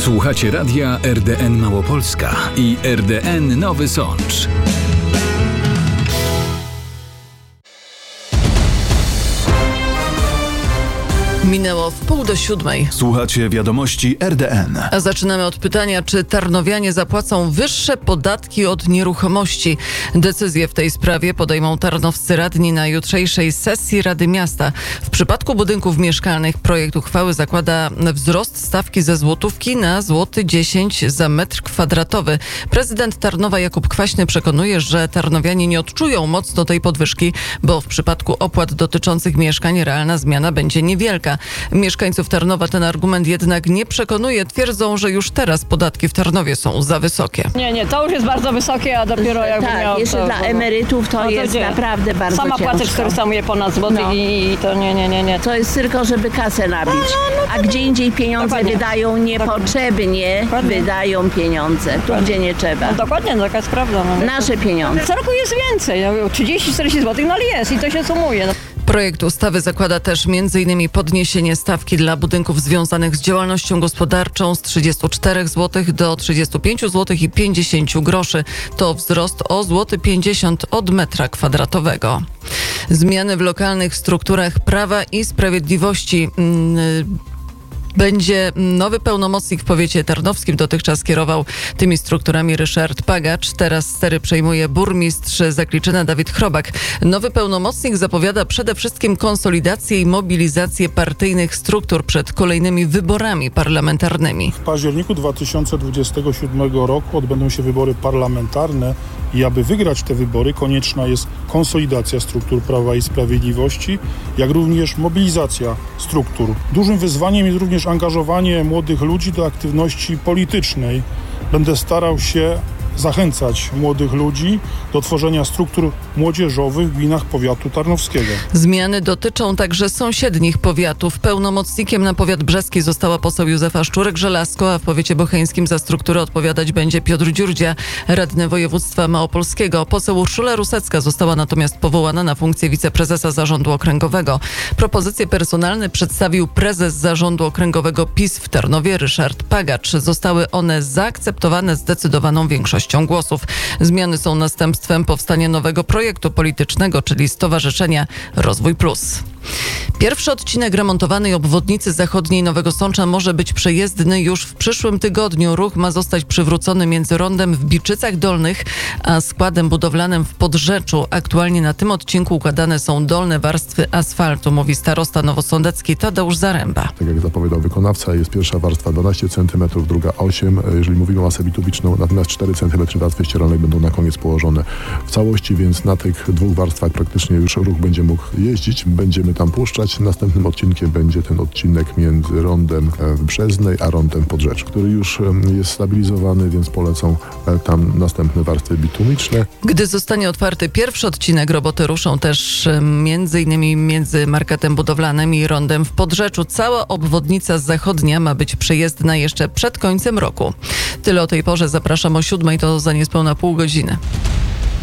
Słuchacie radia RDN Małopolska i RDN Nowy Sącz. Minęło 6:30. Słuchacie wiadomości RDN. A zaczynamy od pytania, czy tarnowianie zapłacą wyższe podatki od nieruchomości. Decyzję w tej sprawie podejmą tarnowscy radni na jutrzejszej sesji Rady Miasta. W przypadku budynków mieszkalnych projekt uchwały zakłada wzrost stawki ze złotówki na złoty 10 za metr kwadratowy. Prezydent Tarnowa Jakub Kwaśny przekonuje, że tarnowianie nie odczują mocno tej podwyżki, bo w przypadku opłat dotyczących mieszkań realna zmiana będzie niewielka. Mieszkańców Tarnowa ten argument jednak nie przekonuje. Twierdzą, że już teraz podatki w Tarnowie są za wysokie. Nie, to już jest bardzo wysokie, a dopiero jakby tak, miał... jeszcze to, dla emerytów to jest naprawdę bardzo sama ciężko. płacę 400 ponad złotych i to nie. To jest tylko, żeby kasę nabić. A gdzie indziej pieniądze Dokładnie. wydają niepotrzebnie, Dokładnie. wydają pieniądze, tu gdzie nie trzeba. Dokładnie, taka jest prawda. Nasze pieniądze. Co roku jest więcej, 30-40 zł, ale jest i to się sumuje. Projekt ustawy zakłada też m.in. podniesienie stawki dla budynków związanych z działalnością gospodarczą z 34 zł do 35 zł i 50 groszy. To wzrost o złoty 50 od metra kwadratowego. Zmiany w lokalnych strukturach Prawa i Sprawiedliwości. Będzie nowy pełnomocnik w powiecie tarnowskim. Dotychczas kierował tymi strukturami Ryszard Pagacz. Teraz stery przejmuje burmistrz Zakliczyna Dawid Chrobak. Nowy pełnomocnik zapowiada przede wszystkim konsolidację i mobilizację partyjnych struktur przed kolejnymi wyborami parlamentarnymi. W październiku 2027 roku odbędą się wybory parlamentarne i aby wygrać te wybory, konieczna jest konsolidacja struktur Prawa i Sprawiedliwości, jak również mobilizacja struktur. Dużym wyzwaniem jest również angażowanie młodych ludzi do aktywności politycznej. Będę starał się zachęcać młodych ludzi do tworzenia struktur młodzieżowych w gminach powiatu tarnowskiego. Zmiany dotyczą także sąsiednich powiatów. Pełnomocnikiem na powiat brzeski została poseł Józefa Szczurek-Żelazko, a w powiecie bocheńskim za strukturę odpowiadać będzie Piotr Dziurdzia, radny województwa małopolskiego. Poseł Urszula Rusecka została natomiast powołana na funkcję wiceprezesa Zarządu Okręgowego. Propozycje personalne przedstawił prezes Zarządu Okręgowego PiS w Tarnowie Ryszard Pagacz. Zostały one zaakceptowane zdecydowaną większością głosów. Zmiany są następstwem powstania nowego projektu politycznego, czyli Stowarzyszenia Rozwój Plus. Pierwszy odcinek remontowanej obwodnicy zachodniej Nowego Sącza może być przejezdny już w przyszłym tygodniu. Ruch ma zostać przywrócony między rondem w Biczycach Dolnych a składem budowlanym w Podrzeczu. Aktualnie na tym odcinku układane są dolne warstwy asfaltu, mówi starosta nowosądecki Tadeusz Zaręba. Tak jak zapowiadał wykonawca, jest pierwsza warstwa 12 cm, druga 8 Jeżeli mówimy o masę bitumiczną, natomiast 4 cm warstwy ścieralnej będą na koniec położone w całości, więc na tych dwóch warstwach praktycznie już ruch będzie mógł jeździć. Będziemy tam puszczać. Następnym odcinkiem będzie ten odcinek między rondem w Brzeznej a rondem w Podrzeczu, który już jest stabilizowany, więc polecą tam następne warstwy bitumiczne. Gdy zostanie otwarty pierwszy odcinek, roboty ruszą też m.in. między marketem budowlanym i rondem w Podrzeczu. Cała obwodnica zachodnia ma być przejezdna jeszcze przed końcem roku. Tyle o tej porze. Zapraszam o 7:00, to za niespełna pół godziny.